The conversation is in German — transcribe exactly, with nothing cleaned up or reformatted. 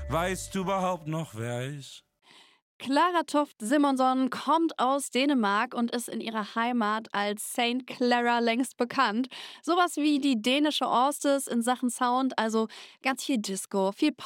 Weißt du überhaupt noch, wer er ist? Clara Toft Simonsson kommt aus Dänemark und ist in ihrer Heimat als Saint Clara längst bekannt. Sowas wie die dänische Orsted in Sachen Sound, also ganz viel Disco, viel